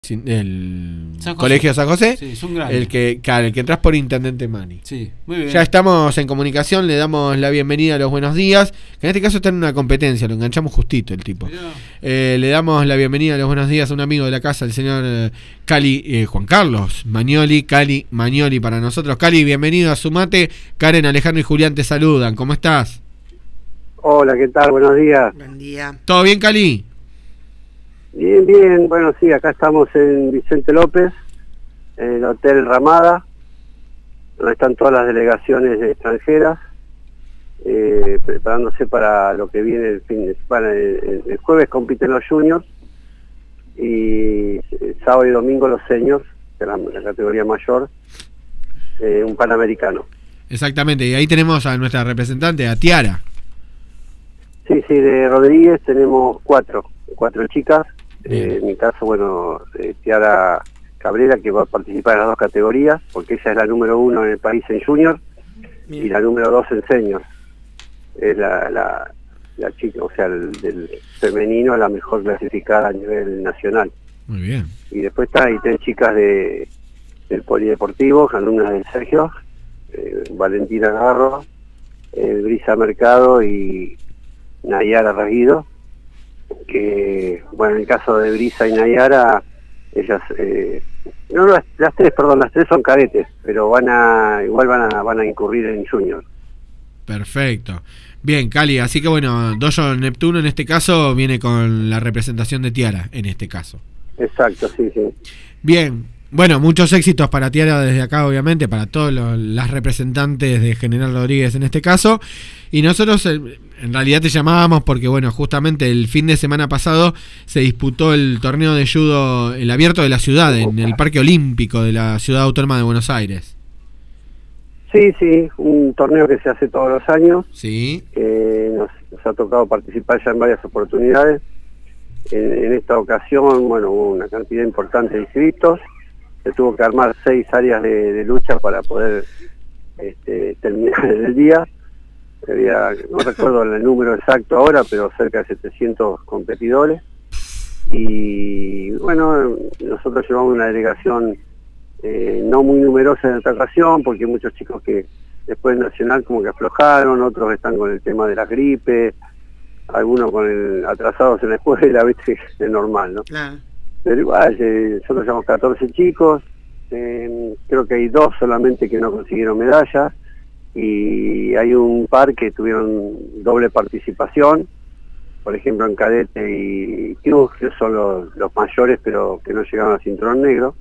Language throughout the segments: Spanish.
El San José. Colegio San José, Sí, es un grande. el que entras por Intendente Mani. Sí, muy bien. Ya estamos en comunicación, le damos la bienvenida a los buenos días, que en este caso está en una competencia, lo enganchamos justito el tipo. Le damos la bienvenida a los buenos días a un amigo de la casa, el señor Cali, Juan Carlos Magnoli, Cali Magnoli para nosotros. Cali, bienvenido a Sumate. Karen, Alejandro y Julián te saludan, ¿cómo estás? Hola, ¿qué tal? Buenos días. Buen día. ¿Todo bien, Cali? Bien, bien. Bueno, sí, acá estamos en Vicente López, en el Hotel Ramada, donde están todas las delegaciones extranjeras, preparándose para lo que viene el fin de semana. El jueves compiten los juniors y el sábado y domingo los seniors, de la categoría mayor, un panamericano. Exactamente, y ahí tenemos a nuestra representante, a Tiara. Sí, de Rodríguez tenemos cuatro chicas. En mi caso, bueno, Tiara Cabrera, que va a participar en las dos categorías, porque ella es la número 1 en el país en junior. Bien. Y la número 2 en senior. Es la chica, o sea, del femenino, la mejor clasificada a nivel nacional. Muy bien. Y después hay 3 chicas del polideportivo, alumnas de Sergio, Valentina Garro, Brisa Mercado y Nayara Raguido, que, bueno, en el caso de Brisa y Nayara, ellas, las tres son cadetes, pero igual van a incurrir en junior. Perfecto. Bien, Cali, así que bueno, Dojo Neptuno en este caso viene con la representación de Tiara, en este caso. Exacto, sí. Bien, bueno, muchos éxitos para Tiara desde acá, obviamente, para todas las representantes de General Rodríguez en este caso. Y nosotros en realidad te llamábamos porque, bueno, justamente el fin de semana pasado se disputó el torneo de judo, el abierto de la ciudad, en el Parque Olímpico de la Ciudad Autónoma de Buenos Aires. Sí, un torneo que se hace todos los años. Sí. Nos ha tocado participar ya en varias oportunidades. En esta ocasión, bueno, hubo una cantidad importante de inscritos. Se tuvo que armar 6 áreas de lucha para poder terminar el día. No recuerdo el número exacto ahora, pero cerca de 700 competidores. Y bueno, nosotros llevamos una delegación no muy numerosa en esta ocasión, porque hay muchos chicos que después del nacional como que aflojaron, otros están con el tema de la gripe, algunos atrasados en la escuela, viste, es normal, ¿no? Claro. Pero igual, nosotros llevamos 14 chicos, creo que hay 2 solamente que no consiguieron medalla, y hay un par que tuvieron doble participación, por ejemplo en cadete y cruz, que son los mayores, pero que no llegaron al cinturón negro,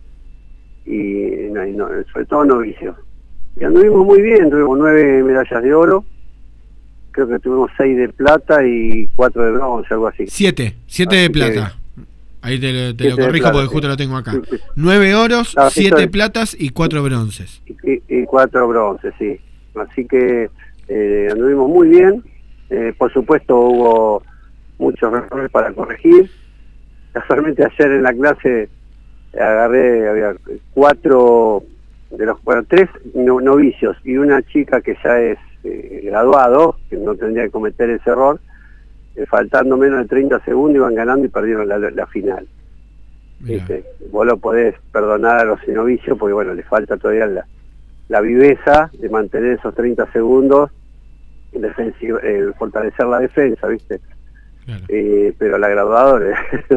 y sobre todo novicios. Y anduvimos muy bien, tuvimos 9 medallas de oro, creo que tuvimos 6 de plata y 4 de bronce, algo así. 7 de plata. Ahí te lo corrijo porque justo lo tengo acá. Sí. 9 oros, 7 estoy. Platas y 4 bronces. Y 4 bronces, sí. Así que anduvimos muy bien. Por supuesto hubo muchos errores para corregir. Casualmente ayer en la clase había 4 de los 3 novicios y una chica que ya es graduado, que no tendría que cometer ese error. Faltando menos de 30 segundos iban ganando y perdieron la final. Vos lo podés perdonar a los novicios porque, bueno, les falta todavía la viveza de mantener esos 30 segundos, fortalecer la defensa, ¿viste? Claro. Pero la graduadora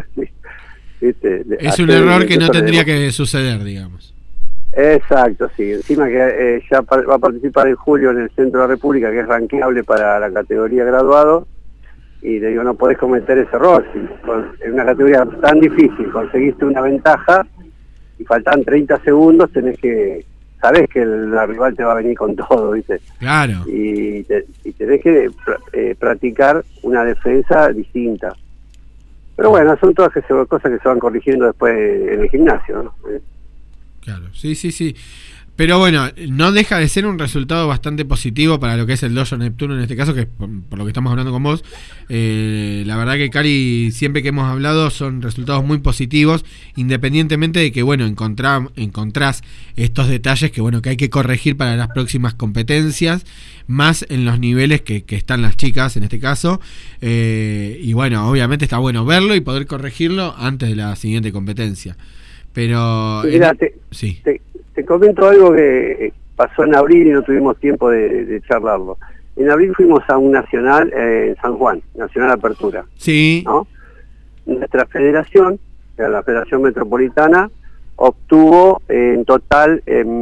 ¿viste? Es un error que no tendría que suceder, digamos. Exacto, sí. Encima que ya va a participar en julio en el Centro de la República, que es rankeable para la categoría graduado, y le digo, no podés cometer ese error. Si en una categoría tan difícil conseguiste una ventaja y faltan 30 segundos, sabés que la rival te va a venir con todo, ¿viste? Claro. Y tenés que practicar una defensa distinta. Pero bueno, son todas cosas que se van corrigiendo después en el gimnasio, ¿no? Claro, sí. Pero bueno, no deja de ser un resultado bastante positivo para lo que es el Dojo Neptuno en este caso, que es por lo que estamos hablando con vos. La verdad que, Cali, siempre que hemos hablado son resultados muy positivos, independientemente de que, bueno, encontrás estos detalles que, bueno, que hay que corregir para las próximas competencias, más en los niveles que están las chicas en este caso. Y bueno, obviamente está bueno verlo y poder corregirlo antes de la siguiente competencia. Pero... Mirá, sí. Te comento algo que pasó en abril y no tuvimos tiempo de charlarlo. En abril fuimos a un nacional en San Juan, Nacional Apertura. Sí. ¿No? Nuestra federación, la Federación Metropolitana, obtuvo en total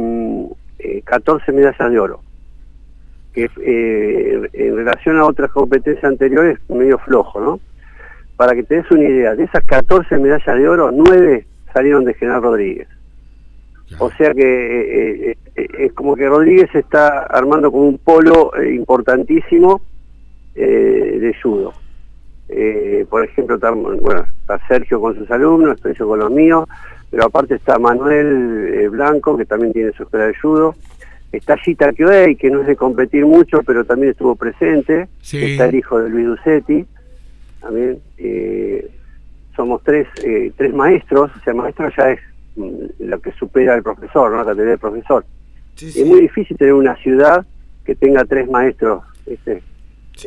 14 medallas de oro, que en relación a otras competencias anteriores medio flojo, ¿no? Para que te des una idea, de esas 14 medallas de oro, 9 salieron de General Rodríguez. O sea que es como que Rodríguez está armando como un polo importantísimo de judo. Por ejemplo, está Sergio con sus alumnos, estoy yo con los míos, pero aparte está Manuel Blanco, que también tiene su escuela de judo. Está Gita Kyoei, que no es de competir mucho, pero también estuvo presente. Sí. Está el hijo de Luis Ducetti, también. Somos tres maestros, o sea, maestro ya es lo que supera el profesor, ¿no? La categoría del profesor. Sí, sí. Es muy difícil tener una ciudad que tenga 3 maestros, ¿viste? Sí.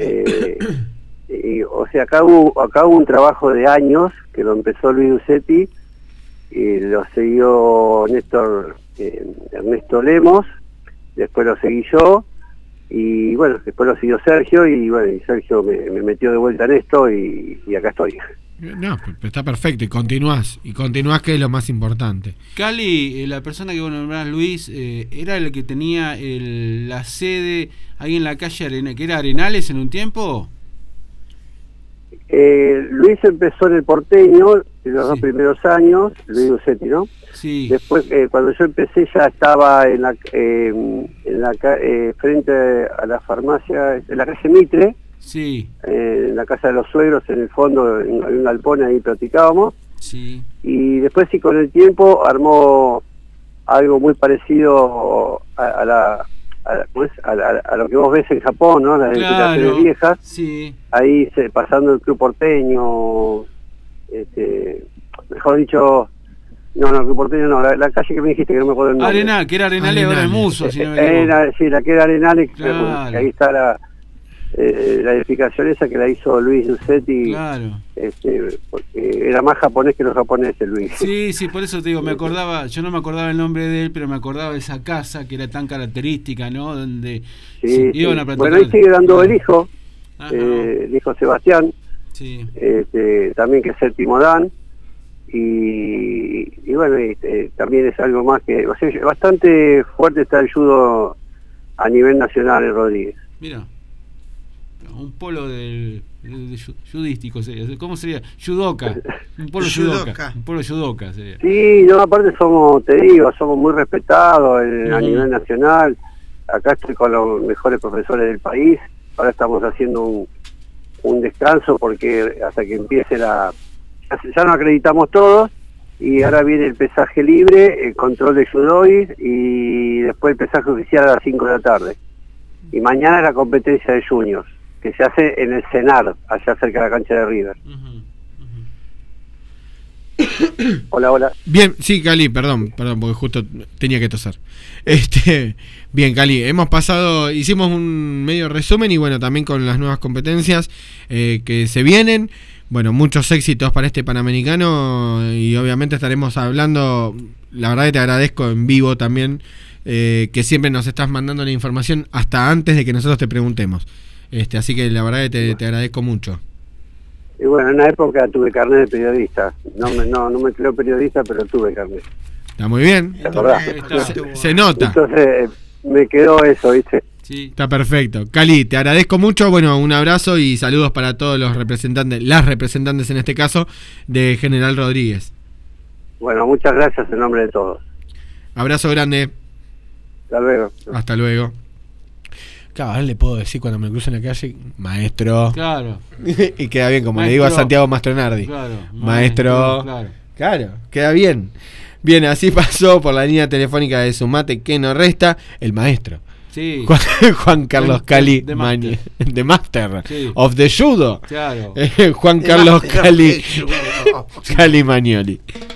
O sea, acá hubo un trabajo de años, que lo empezó Luis Ducetti, y lo siguió Ernesto Lemos, después lo seguí yo, y bueno, después lo siguió Sergio, y bueno, y Sergio me metió de vuelta en esto, y acá estoy. No, está perfecto, y continuás que es lo más importante. Cali, la persona que vos nombrás, Luis, ¿era el que tenía la sede ahí en la calle que era Arenales en un tiempo? Luis empezó en el Porteño en los 2 primeros años, Luis Ducetti, ¿no? Sí. Después, cuando yo empecé, ya estaba frente a la farmacia, en la calle Mitre. Sí. En la casa de los suegros, en el fondo, en un galpón, ahí platicábamos. Sí. Y después, sí, con el tiempo armó algo muy parecido a lo que vos ves en Japón, ¿no? Las edificaciones viejas. Sí. Ahí pasando el Club Porteño, mejor dicho, no, el Club Porteño no, la calle que me dijiste, que no me acuerdo el nombre. Arenal, que era Arenales, ahora es Muso, si no me equivoco. Sí, la que era Arenales, claro. Que ahí está la edificación esa que la hizo Luis Ducetti. Claro. Porque era más japonés que los japoneses, Luis. Sí, por eso te digo, yo no me acordaba el nombre de él, pero me acordaba de esa casa que era tan característica, ¿no? Donde iban a practicar. Bueno, ahí sigue dando el hijo Sebastián, sí. También que es séptimo dan, y bueno, también es algo más que, o sea, bastante fuerte está el judo a nivel nacional en Rodríguez. Mira, un polo judístico sería, ¿cómo sería? Judoka, un polo judoka sería. Sí, no, aparte somos muy respetados a nivel nacional. Acá estoy con los mejores profesores del país. Ahora estamos haciendo un descanso porque hasta que empiece ya nos acreditamos todos, y ahora viene el pesaje libre, el control de judois, y después el pesaje oficial a las 5 de la tarde. Y mañana la competencia de juniors, que se hace en el CENAR, allá cerca de la cancha de River. Hola. Bien, sí, Cali, perdón, porque justo tenía que toser. Bien, Cali, hicimos un medio resumen, y bueno, también con las nuevas competencias que se vienen. Bueno, muchos éxitos para este Panamericano, y obviamente estaremos hablando. La verdad que te agradezco en vivo también, que siempre nos estás mandando la información hasta antes de que nosotros te preguntemos. Así que la verdad que te agradezco mucho. Y bueno, en una época tuve carnet de periodista. No me creo periodista, pero tuve carnet. Está muy bien. ¿Te acordás? Se nota. Entonces me quedó eso, ¿viste? Sí. Está perfecto. Cali, te agradezco mucho. Bueno, un abrazo y saludos para todos los representantes, las representantes en este caso, de General Rodríguez. Bueno, muchas gracias en nombre de todos. Abrazo grande. Hasta luego. Hasta luego. Claro, a él le puedo decir cuando me cruzo en la calle, maestro. Claro. Y queda bien, como maestro, le digo a Santiago Mastronardi. Claro. Maestro. Claro, queda bien. Bien, así pasó por la línea telefónica de Sumate que no resta el maestro. Sí. Juan Carlos Cali, de Master sí. Of the Judo. Claro. Juan Carlos Cali Magnoli.